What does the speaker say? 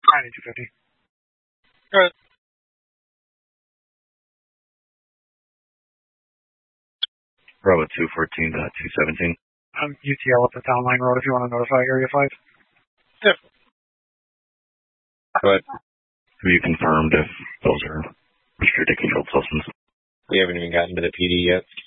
9250. Go ahead. Bravo 214.217. UTL up the town line road if you want to notify Area 5. Yep. Go ahead. Have you confirmed if those are restricted controlled substances? We haven't even gotten to the PD yet.